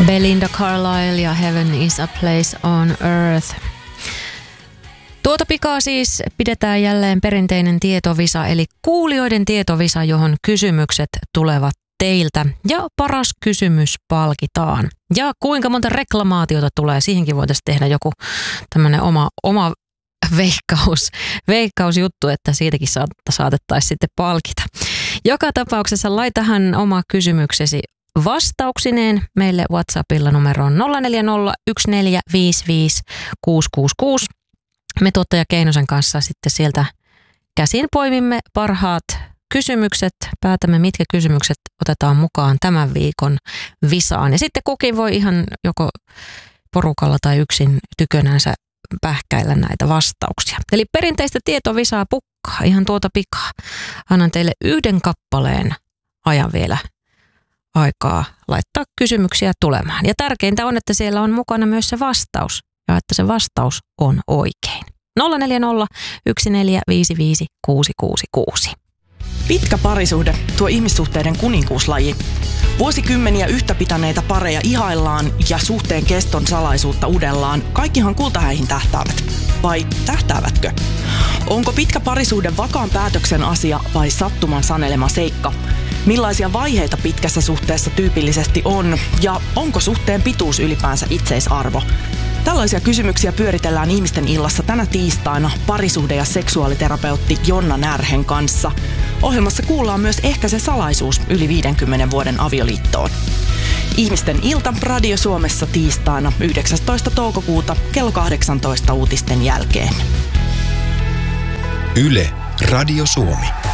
Belinda Carlisle ja Heaven is a place on earth. Tuota pikaa siis pidetään jälleen perinteinen tietovisa, eli kuulijoiden tietovisa, johon kysymykset tulevat teiltä. Ja paras kysymys palkitaan. Ja kuinka monta reklamaatiota tulee, siihenkin voitaisiin tehdä joku tämmöinen oma veikkausjuttu, että siitäkin saatettaisiin sitten palkita. Joka tapauksessa laitahan oma kysymyksesi vastauksineen meille WhatsAppilla numeroon 0401455666. Me tuottaja Keinosen kanssa sitten sieltä käsin poimimme parhaat kysymykset, päätämme mitkä kysymykset otetaan mukaan tämän viikon visaan. Ja sitten kukin voi ihan joko porukalla tai yksin tykönänsä pähkäillä näitä vastauksia. Eli perinteistä tietovisaa pukkaa ihan tuota pikaa. Annan teille yhden kappaleen ajan vielä aikaa laittaa kysymyksiä tulemaan. Ja tärkeintä on, että siellä on mukana myös se vastaus ja että se vastaus on oikein. 0401455666. Pitkä parisuhde, tuo ihmissuhteiden kuninkuuslaji. Vuosikymmeniä yhtä pitäneitä pareja ihaillaan ja suhteen keston salaisuutta udellaan. Kaikkihan kultahäihin tähtäävät. Vai tähtäävätkö? Onko pitkä parisuhde vakaan päätöksen asia vai sattuman sanelema seikka? Millaisia vaiheita pitkässä suhteessa tyypillisesti on? Ja onko suhteen pituus ylipäänsä itseisarvo? Tällaisia kysymyksiä pyöritellään ihmisten illassa tänä tiistaina parisuhde- ja seksuaaliterapeutti Jonna Närhen kanssa. Ohjelmassa kuullaan myös ehkä se salaisuus yli 50 vuoden avioliittoon. Ihmisten ilta Radio Suomessa tiistaina 19. toukokuuta kello 18 uutisten jälkeen. Yle Radio Suomi.